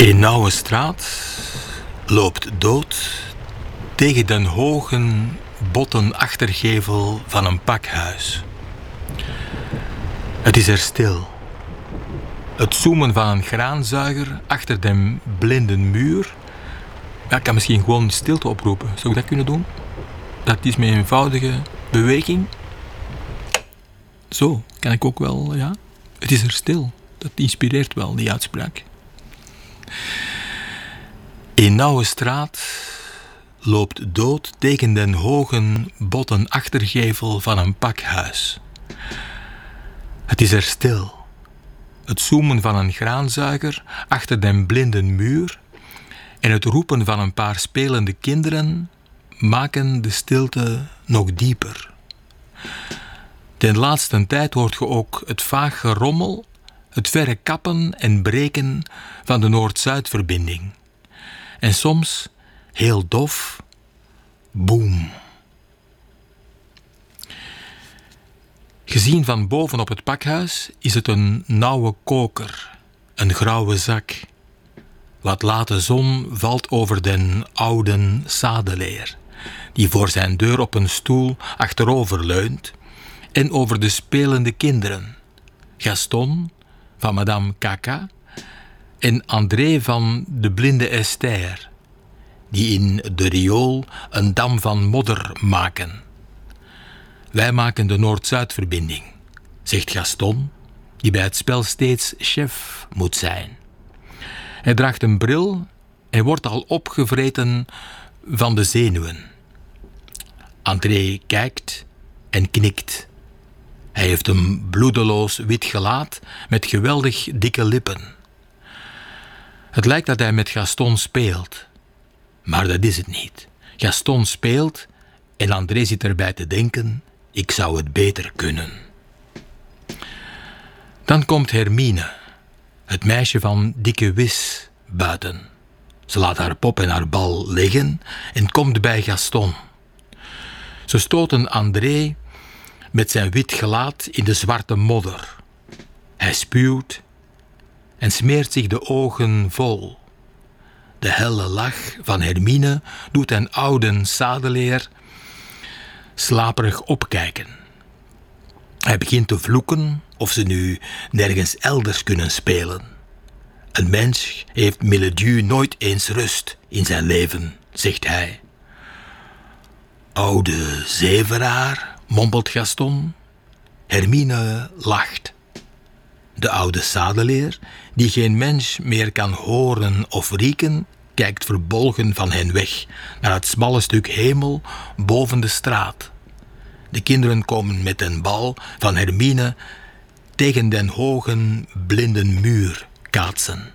Een nauwe straat loopt dood tegen den hogen, botten achtergevel van een pakhuis. Het is er stil. Het zoemen van een graanzuiger achter den blinden muur. Ja, ik kan misschien gewoon stilte oproepen. Zou ik dat kunnen doen? Dat is met een eenvoudige beweging. Zo, kan ik ook wel, ja. Het is er stil. Dat inspireert wel, die uitspraak. Een nauwe straat loopt dood tegen den hogen, botten achtergevel van een pakhuis. Het is er stil. Het zoemen van een graanzuiger achter den blinden muur en het roepen van een paar spelende kinderen maken de stilte nog dieper. Ten laatste tijd hoort je ook het vaag gerommel, het verre kappen en breken van de Noord-Zuidverbinding. En soms, heel dof, boem. Gezien van boven op het pakhuis is het een nauwe koker, een grauwe zak. Wat late zon valt over den ouden sadeleer, die voor zijn deur op een stoel achterover leunt, en over de spelende kinderen, Gaston van Madame Caca en André van de blinde Esther, die in de riool een dam van modder maken. Wij maken de Noord-Zuidverbinding, zegt Gaston, die bij het spel steeds chef moet zijn. Hij draagt een bril en wordt al opgevreten van de zenuwen. André kijkt en knikt. Hij heeft een bloedeloos wit gelaat met geweldig dikke lippen. Het lijkt dat hij met Gaston speelt. Maar dat is het niet. Gaston speelt en André zit erbij te denken: ik zou het beter kunnen. Dan komt Hermine, het meisje van dikke wis, buiten. Ze laat haar pop en haar bal liggen en komt bij Gaston. Ze stoten André met zijn wit gelaat in de zwarte modder. Hij spuwt en smeert zich de ogen vol. De helle lach van Hermine doet een oude sadeleer slaperig opkijken. Hij begint te vloeken of ze nu nergens elders kunnen spelen. Een mens heeft Miledieu nooit eens rust in zijn leven, zegt hij. Oude zeveraar, mompelt Gaston. Hermine lacht. De oude sadeleer, die geen mens meer kan horen of rieken, kijkt verbolgen van hen weg naar het smalle stuk hemel boven de straat. De kinderen komen met een bal van Hermine tegen den hogen, blinden muur kaatsen.